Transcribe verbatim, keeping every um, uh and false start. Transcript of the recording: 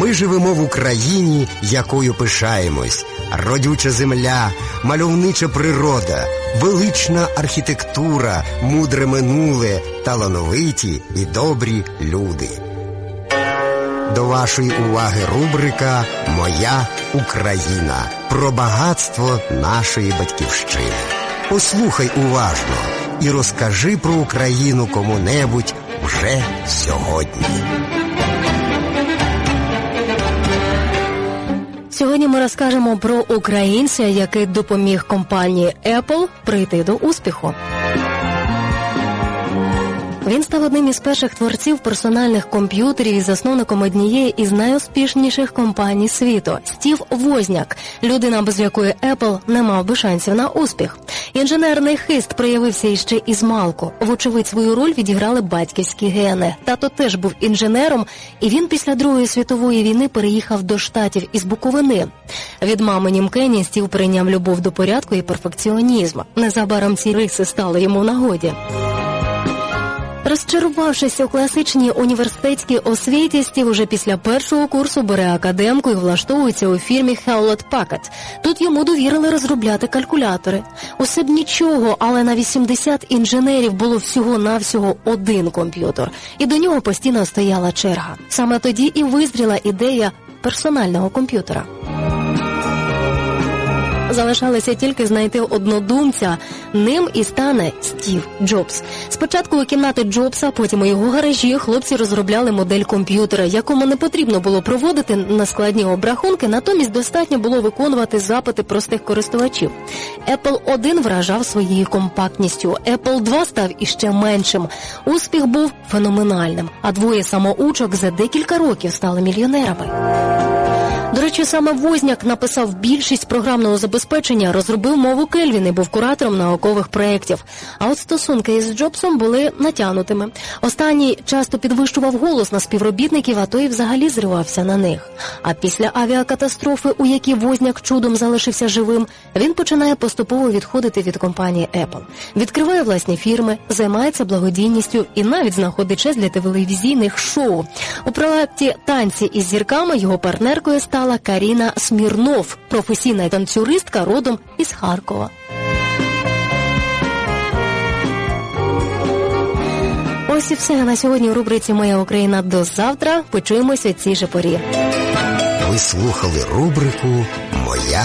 Ми живемо в Україні, якою пишаємось. Родюча земля, мальовнича природа, велична архітектура, мудре минуле, талановиті і добрі люди. До вашої уваги рубрика «Моя Україна» про багатство нашої батьківщини. Послухай уважно і розкажи про Україну кому-небудь вже сьогодні. Сьогодні ми розкажемо про українця, який допоміг компанії Apple прийти до успіху. Він став одним із перших творців персональних комп'ютерів і засновником однієї із найуспішніших компаній світу – Стів Возняк, людина, без якої Apple не мав би шансів на успіх. Інженерний хист проявився іще із малку. Вочевидь, свою роль відіграли батьківські гени. Тато теж був інженером, і він після Другої світової війни переїхав до Штатів із Буковини. Від мами німкені Стів перейняв любов до порядку і перфекціонізму. Незабаром ці риси стали йому в нагоді. Розчарувавшись у класичній університетській освіті, Стів уже після першого курсу бере академку і влаштовується у фірмі Hewlett-Packard. Тут йому довірили розробляти калькулятори. Усе б нічого, але на вісімдесят інженерів було всього-навсього один комп'ютер. І до нього постійно стояла черга. Саме тоді і визріла ідея персонального комп'ютера. Залишалося тільки знайти однодумця. Ним і стане Стів Джобс. Спочатку у кімнати Джобса, потім у його гаражі хлопці розробляли модель комп'ютера, якому не потрібно було проводити нескладні обрахунки, натомість достатньо було виконувати запити простих користувачів. Apple один вражав своєю компактністю, Apple два став іще меншим. Успіх був феноменальним, а двоє самоучок за декілька років стали мільйонерами. До речі, саме Возняк написав більшість програмного забезпечення, розробив мову Кельвін і був куратором наукових проєктів. А от стосунки із Джобсом були натягнутими. Останній часто підвищував голос на співробітників, а той взагалі зривався на них. А після авіакатастрофи, у якій Возняк чудом залишився живим, він починає поступово відходити від компанії Apple. Відкриває власні фірми, займається благодійністю і навіть знаходить час для телевізійних шоу. У проєкті «Танці із зірками» його партнеркою стала Каріна Смірнов, професійна танцюристка родом із Харкова. Ось і все на сьогодні у рубриці «Моя Україна». До завтра. Почуємося в цій же порі. Ви слухали рубрику «Моя